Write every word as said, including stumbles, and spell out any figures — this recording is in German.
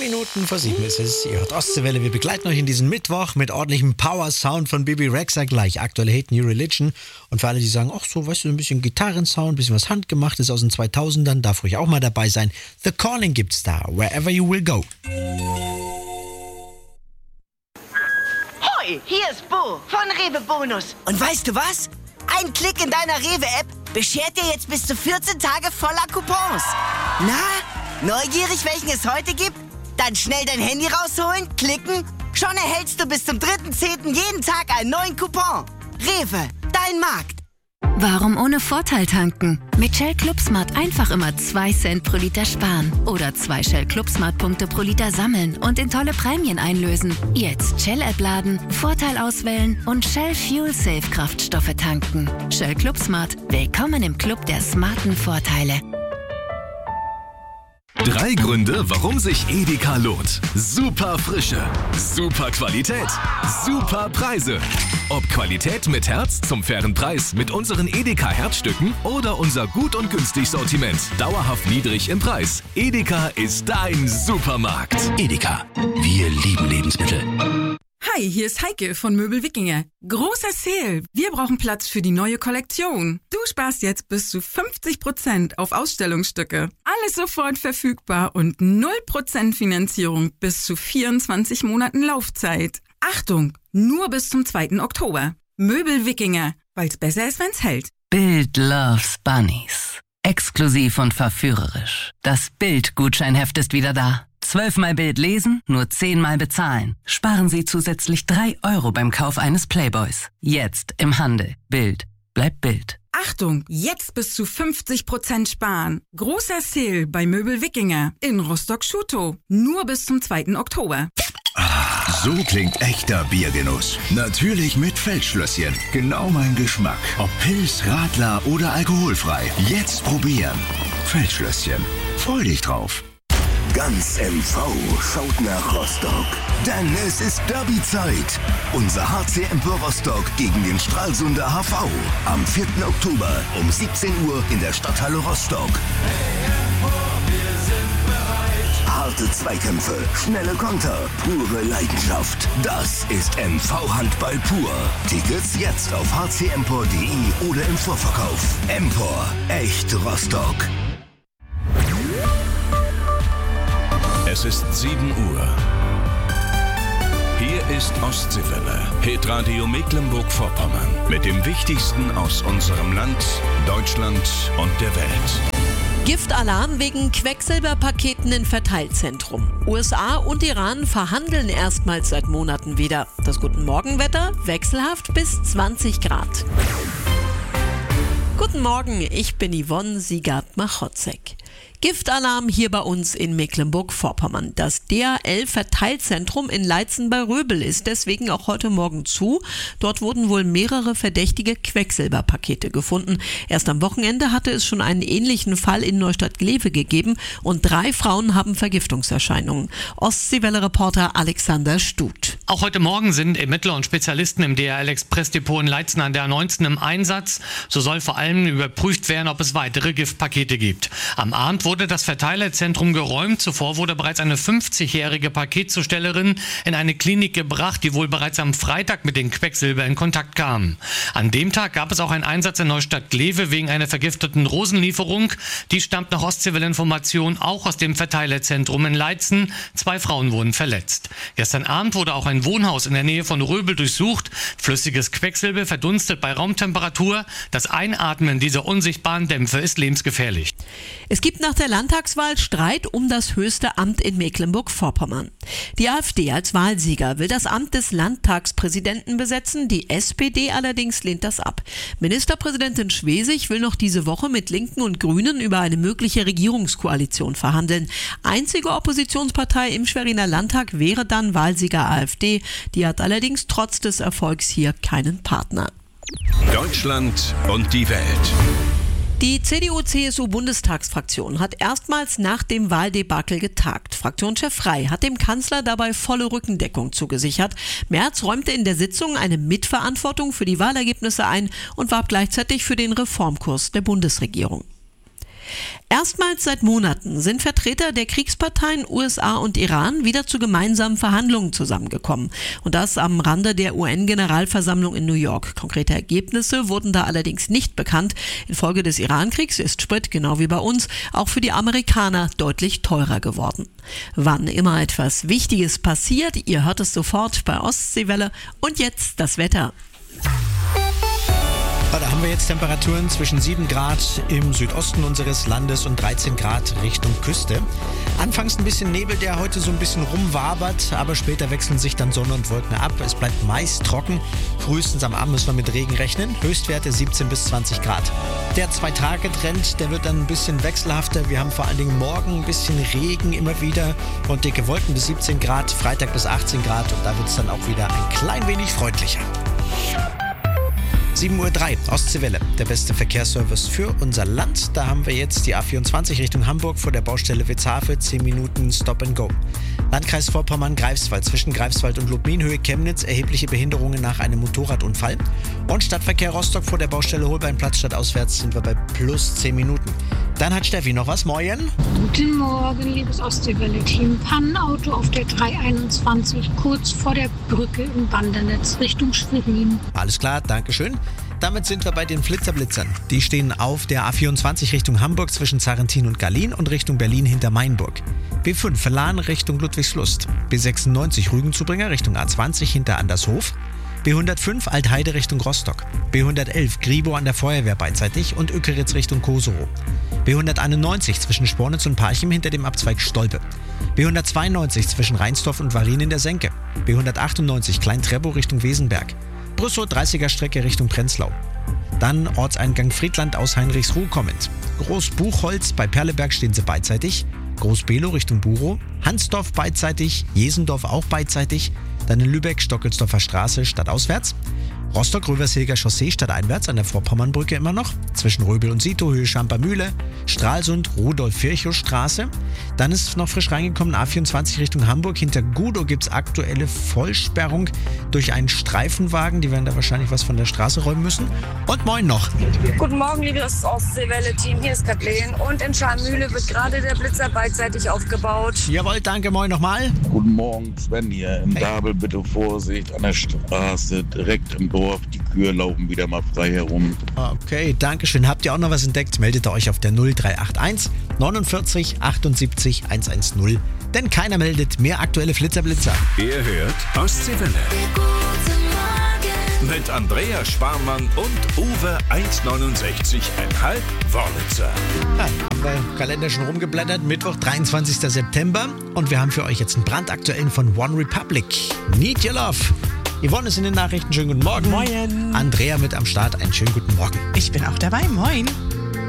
Minuten vor sieben ist es. Ihr hört Ostseewelle. Wir begleiten euch in diesen Mittwoch mit ordentlichem Power-Sound von Bebe Rexha gleich. Aktuelle Hit New Religion. Und für alle, die sagen, ach so, weißt du, ein bisschen Gitarrensound, ein bisschen was Handgemachtes aus den zweitausendern, darf ruhig auch mal dabei sein. The Calling gibt's da. Wherever you will go. Hoi, hier ist Bo von Rewe Bonus. Und weißt du was? Ein Klick in deiner Rewe-App beschert dir jetzt bis zu vierzehn Tage voller Coupons. Na, neugierig, welchen es heute gibt? Dann schnell dein Handy rausholen, klicken. Schon erhältst du bis zum dritten zehnten jeden Tag einen neuen Coupon. Rewe, dein Markt. Warum ohne Vorteil tanken? Mit Shell ClubSmart einfach immer zwei Cent pro Liter sparen. Oder zwei Shell ClubSmart-Punkte pro Liter sammeln und in tolle Prämien einlösen. Jetzt Shell-App laden, Vorteil auswählen und Shell Fuel Safe Kraftstoffe tanken. Shell ClubSmart. Willkommen im Club der smarten Vorteile. Drei Gründe, warum sich Edeka lohnt. Super Frische, super Qualität, super Preise. Ob Qualität mit Herz zum fairen Preis mit unseren Edeka Herzstücken oder unser gut und günstig Sortiment. Dauerhaft niedrig im Preis. Edeka ist dein Supermarkt. Edeka, wir lieben Lebensmittel. Hi, hier ist Heike von Möbel Wikinger. Großer Sale. Wir brauchen Platz für die neue Kollektion. Du sparst jetzt bis zu fünfzig Prozent auf Ausstellungsstücke. Alles sofort verfügbar und null Prozent Finanzierung bis zu vierundzwanzig Monaten Laufzeit. Achtung, nur bis zum zweiten Oktober. Möbel Wikinger, weil's besser ist, wenn's hält. Bild loves Bunnies. Exklusiv und verführerisch. Das Bild-Gutscheinheft ist wieder da. Zwölfmal Bild lesen, nur zehnmal bezahlen. Sparen Sie zusätzlich drei Euro beim Kauf eines Playboys. Jetzt im Handel. Bild. Bleibt Bild. Achtung, jetzt bis zu fünfzig Prozent sparen. Großer Sale bei Möbel Wikinger in Rostock-Schutow. Nur bis zum zweiten Oktober. So klingt echter Biergenuss. Natürlich mit Feldschlösschen. Genau mein Geschmack. Ob Pils, Radler oder alkoholfrei. Jetzt probieren. Feldschlösschen. Freu dich drauf. Ganz M V schaut nach Rostock. Denn es ist Derby-Zeit. Unser H C Empor Rostock gegen den Stralsunder H V. Am vierten Oktober um siebzehn Uhr in der Stadthalle Rostock. Harte Zweikämpfe, schnelle Konter, pure Leidenschaft. Das ist M V-Handball pur. Tickets jetzt auf h c empor punkt d e oder im Vorverkauf. Empor, echt Rostock. Es ist sieben Uhr. Hier ist Ostseewelle, Hitradio Mecklenburg-Vorpommern. Mit dem Wichtigsten aus unserem Land, Deutschland und der Welt. Giftalarm wegen Quecksilberpaketen in Verteilzentrum. U S A und Iran verhandeln erstmals seit Monaten wieder. Das Guten Morgenwetter wechselhaft bis zwanzig Grad. Guten Morgen, ich bin Yvonne Siegert-Machotzek. Giftalarm hier bei uns in Mecklenburg-Vorpommern. Das D H L-Verteilzentrum in Leitzen bei Röbel ist deswegen auch heute Morgen zu. Dort wurden wohl mehrere verdächtige Quecksilberpakete gefunden. Erst am Wochenende hatte es schon einen ähnlichen Fall in Neustadt-Glewe gegeben und drei Frauen haben Vergiftungserscheinungen. Ostseewelle-Reporter Alexander Stut. Auch heute Morgen sind Ermittler und Spezialisten im D H L-Express-Depot in Leitzen an der A neunzehn im Einsatz. So soll vor allem überprüft werden, ob es weitere Giftpakete gibt. Am Abend wurde das Verteilerzentrum geräumt. Zuvor wurde bereits eine fünfzigjährige Paketzustellerin in eine Klinik gebracht, die wohl bereits am Freitag mit dem Quecksilber in Kontakt kam. An dem Tag gab es auch einen Einsatz in Neustadt-Glewe wegen einer vergifteten Rosenlieferung. Die stammt nach Ostseewelle-Information auch aus dem Verteilerzentrum in Leitzen. Zwei Frauen wurden verletzt. Gestern Abend wurde auch ein Wohnhaus in der Nähe von Röbel durchsucht. Flüssiges Quecksilber verdunstet bei Raumtemperatur. Das Einatmen dieser unsichtbaren Dämpfe ist lebensgefährlich. Es gibt nach der Landtagswahl Streit um das höchste Amt in Mecklenburg-Vorpommern. Die AfD als Wahlsieger will das Amt des Landtagspräsidenten besetzen, die S P D allerdings lehnt das ab. Ministerpräsidentin Schwesig will noch diese Woche mit Linken und Grünen über eine mögliche Regierungskoalition verhandeln. Einzige Oppositionspartei im Schweriner Landtag wäre dann Wahlsieger AfD. Die hat allerdings trotz des Erfolgs hier keinen Partner. Deutschland und die Welt. Die C D U C S U-Bundestagsfraktion hat erstmals nach dem Wahldebakel getagt. Fraktionschef Frey hat dem Kanzler dabei volle Rückendeckung zugesichert. Merz räumte in der Sitzung eine Mitverantwortung für die Wahlergebnisse ein und warb gleichzeitig für den Reformkurs der Bundesregierung. Erstmals seit Monaten sind Vertreter der Kriegsparteien U S A und Iran wieder zu gemeinsamen Verhandlungen zusammengekommen. Und das am Rande der U N-Generalversammlung in New York. Konkrete Ergebnisse wurden da allerdings nicht bekannt. Infolge des Irankriegs ist Sprit, genau wie bei uns, auch für die Amerikaner deutlich teurer geworden. Wann immer etwas Wichtiges passiert, ihr hört es sofort bei Ostseewelle. Und jetzt das Wetter. Da haben wir jetzt Temperaturen zwischen sieben Grad im Südosten unseres Landes und dreizehn Grad Richtung Küste. Anfangs ein bisschen Nebel, der heute so ein bisschen rumwabert, aber später wechseln sich dann Sonne und Wolken ab. Es bleibt meist trocken. Frühestens am Abend müssen wir mit Regen rechnen. Höchstwerte siebzehn bis zwanzig Grad. Der Zwei-Tage-Trend, der wird dann ein bisschen wechselhafter. Wir haben vor allen Dingen morgen ein bisschen Regen immer wieder und dicke Wolken bis siebzehn Grad, Freitag bis achtzehn Grad und da wird es dann auch wieder ein klein wenig freundlicher. sieben Uhr drei, Ostseewelle, der beste Verkehrsservice für unser Land. Da haben wir jetzt die A vierundzwanzig Richtung Hamburg vor der Baustelle Witzhafe, zehn Minuten Stop and Go. Landkreis Vorpommern-Greifswald, zwischen Greifswald und Lubminhöhe Chemnitz, erhebliche Behinderungen nach einem Motorradunfall. Und Stadtverkehr Rostock vor der Baustelle Holbeinplatz stadtauswärts sind wir bei plus zehn Minuten. Dann hat Steffi noch was, moin. Guten Morgen, liebes Ostseewelle-Team. Pannenauto auf der drei einundzwanzig, kurz vor der Brücke im Wandernetz Richtung Schwerin. Alles klar, Dankeschön. Damit sind wir bei den Flitterblitzern. Die stehen auf der A vierundzwanzig Richtung Hamburg zwischen Zarrentin und Gallien und Richtung Berlin hinter Mainburg. B fünf Verlan Richtung Ludwigslust. B sechsundneunzig Rügenzubringer Richtung A zwanzig hinter Andershof. B hundertfünf Altheide Richtung Rostock. B hundertelf Gribo an der Feuerwehr beidseitig und Ückeritz Richtung Koserow. B hunderteinundneunzig zwischen Spornitz und Parchim hinter dem Abzweig Stolpe. B hundertzweiundneunzig zwischen Rheinsdorf und Varin in der Senke. B hundertachtundneunzig Klein-Treppow Richtung Wesenberg. Brüssow dreißiger Strecke Richtung Prenzlau. Dann Ortseingang Friedland aus Heinrichsruh kommend. Großbuchholz bei Perleberg stehen sie beidseitig. Großbelow Richtung Burow. Hansdorf beidseitig. Jesendorf auch beidseitig. Dann in Lübeck Stockelsdorfer Straße stadtauswärts. Rostock-Rövershilger Chaussee stadteinwärts an der Vorpommernbrücke immer noch. Zwischen Röbel und Sito, Höhe Schamper-Mühle. Stralsund, Rudolf-Virchow-Straße. Dann ist noch frisch reingekommen A vierundzwanzig Richtung Hamburg. Hinter Gudow gibt es aktuelle Vollsperrung durch einen Streifenwagen. Die werden da wahrscheinlich was von der Straße räumen müssen. Und moin noch. Guten Morgen, liebes Ostseewelle-Team. Hier ist Kathleen. Und in Scharmühle wird gerade der Blitzer beidseitig aufgebaut. Jawohl, danke. Moin nochmal. Guten Morgen, Sven hier. Im hey. Dabel bitte Vorsicht an der Straße, direkt im Dorf. Die Kühe laufen wieder mal frei herum. Okay, danke schön. Habt ihr auch noch was entdeckt? Meldet ihr euch auf der null drei acht eins neunundvierzig achtundsiebzig hundertzehn. Denn keiner meldet mehr aktuelle Flitterblitzer. Ihr hört Ostseewelle. Mit Andrea Sparmann und Uwe eins neunundsechzig Komma fünf Wörlitzer. Ja, haben wir im Kalender schon rumgeblättert. Mittwoch, dreiundzwanzigster September. Und wir haben für euch jetzt einen brandaktuellen von One Republic. Need Your Love. Yvonne ist in den Nachrichten. Schönen guten Morgen. Moin. Andrea mit am Start. Einen schönen guten Morgen. Ich bin auch dabei. Moin.